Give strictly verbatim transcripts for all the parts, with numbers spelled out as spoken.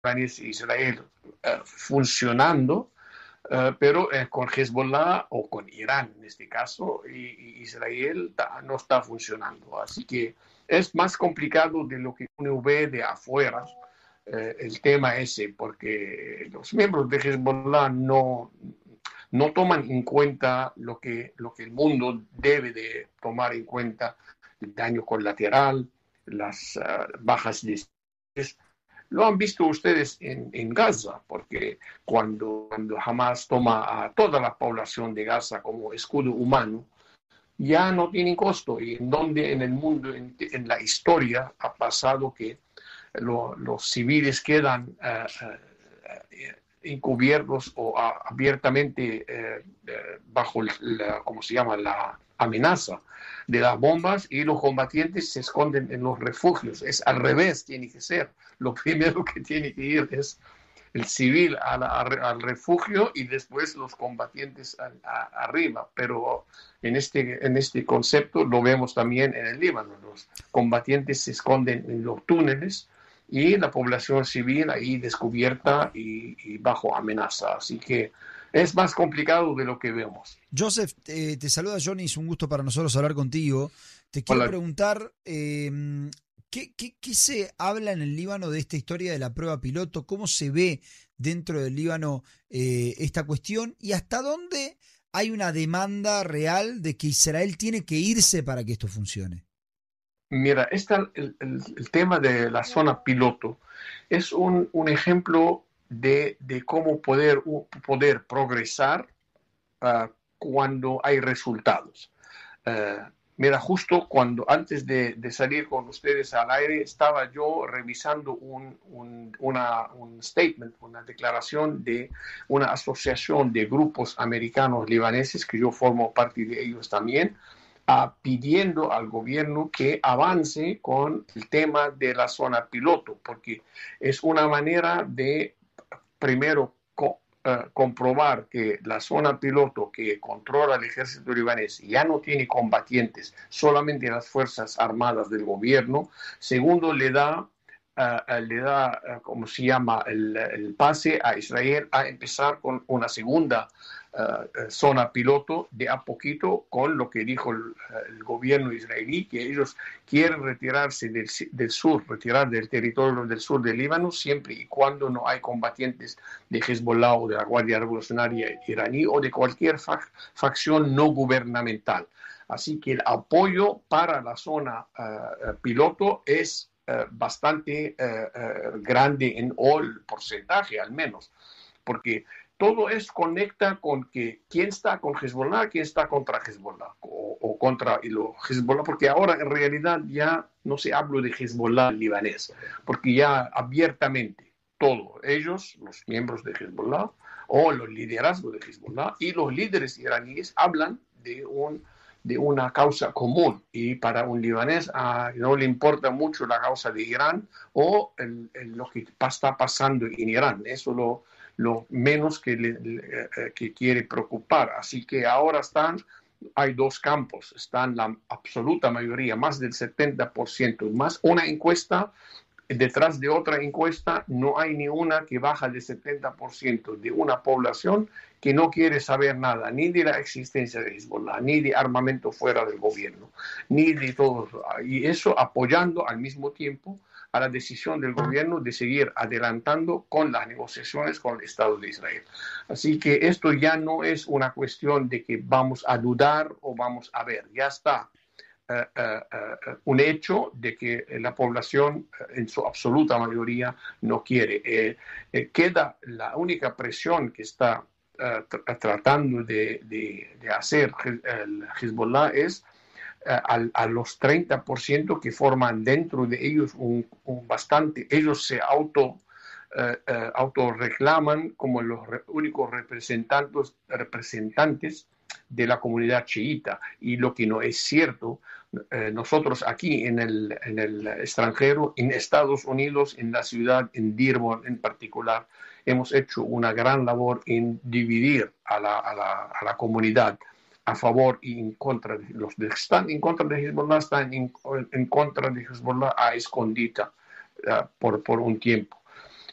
y Israel uh, funcionando, uh, pero uh, con Hezbollah o con Irán en este caso, y, y Israel ta, no está funcionando. Así que es más complicado de lo que uno ve de afuera eh, el tema ese, porque los miembros de Hezbollah no, no toman en cuenta lo que, lo que el mundo debe de tomar en cuenta, el daño colateral, las uh, bajas de... Lo han visto ustedes en, en Gaza, porque cuando, cuando Hamas toma a toda la población de Gaza como escudo humano, ya no tienen costo. Y en donde en el mundo, en, en la historia, ha pasado que lo, los civiles quedan uh, uh, encubiertos o uh, abiertamente uh, uh, bajo la, ¿cómo se llama?, la amenaza de las bombas, y los combatientes se esconden en los refugios. Es al revés, tiene que ser. Lo primero que tiene que ir es el civil a la, a, al refugio y después los combatientes a, a, arriba. Pero en este, en este concepto lo vemos también en el Líbano. Los combatientes se esconden en los túneles y la población civil ahí descubierta y, y bajo amenaza. Así que es más complicado de lo que vemos. Joseph, eh, te saluda Johnny, es un gusto para nosotros hablar contigo. Te quiero Hola. preguntar, eh, ¿qué, qué, ¿qué se habla en el Líbano de esta historia de la prueba piloto? ¿Cómo se ve dentro del Líbano eh, esta cuestión? ¿Y hasta dónde hay una demanda real de que Israel tiene que irse para que esto funcione? Mira, esta, el, el, el tema de la zona piloto es un, un ejemplo de, de cómo poder, poder progresar uh, cuando hay resultados. Uh, mira, justo cuando antes de, de salir con ustedes al aire, estaba yo revisando un, un, una, un statement, una declaración de una asociación de grupos americanos libaneses, que yo formo parte de ellos también, Uh, pidiendo al gobierno que avance con el tema de la zona piloto, porque es una manera de, primero, co uh, comprobar que la zona piloto que controla el ejército libanés ya no tiene combatientes, solamente las fuerzas armadas del gobierno. Segundo, le da, uh, le da uh, ¿cómo se llama?, el, el pase a Israel a empezar con una segunda Uh, zona piloto de a poquito, con lo que dijo el, el gobierno israelí, que ellos quieren retirarse del, del sur, retirar del territorio del sur del Líbano, siempre y cuando no hay combatientes de Hezbollah o de la Guardia Revolucionaria iraní o de cualquier fac facción no gubernamental. Así que el apoyo para la zona uh, piloto es uh, bastante uh, uh, grande en el porcentaje, al menos, porque todo eso conecta con que quién está con Hezbollah, quién está contra Hezbollah, o, o contra lo Hezbollah, porque ahora en realidad ya no se habla de Hezbollah libanés, porque ya abiertamente todos ellos, los miembros de Hezbollah, o los liderazgos de Hezbollah y los líderes iraníes hablan de un de una causa común, y para un libanés uh, no le importa mucho la causa de Irán o el, el, lo que está pasando en Irán. Eso lo lo menos que, le, que quiere preocupar. Así que ahora están, hay dos campos, están la absoluta mayoría, más del setenta por ciento, más una encuesta detrás de otra encuesta, no hay ni una que baja del setenta por ciento de una población que no quiere saber nada, ni de la existencia de Hezbollah, ni de armamento fuera del gobierno, ni de todo. Y eso apoyando al mismo tiempo a la decisión del gobierno de seguir adelantando con las negociaciones con el Estado de Israel. Así que esto ya no es una cuestión de que vamos a dudar o vamos a ver, ya está. Uh, uh, uh, un hecho de que la población uh, en su absoluta mayoría no quiere. Eh, eh, queda la única presión que está uh, tr tratando de, de, de hacer el Hezbollah es uh, a, a los treinta por ciento que forman dentro de ellos un, un bastante, ellos se auto Uh, uh, autorreclaman como los re únicos representantes, representantes de la comunidad chiita, y lo que no es cierto. Eh, nosotros aquí en el, en el extranjero, en Estados Unidos, en la ciudad, en Dearborn en particular, hemos hecho una gran labor en dividir a la, a la, a la comunidad a favor y en contra de los que están en contra de Hezbollah, están en, en contra de Hezbollah a escondita uh, por, por un tiempo.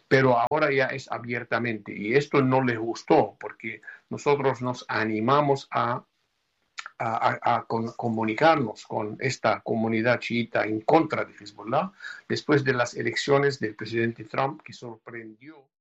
pero ahora ya es abiertamente y esto no les gustó porque nosotros nos animamos a, a, a, a con, comunicarnos con esta comunidad chiita en contra de Hezbollah después de las elecciones del presidente Trump que sorprendió.